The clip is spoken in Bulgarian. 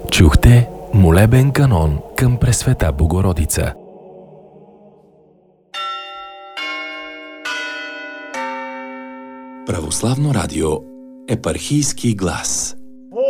Чухте молебен канон към Пресвета Богородица. Православно радио, епархийски глас.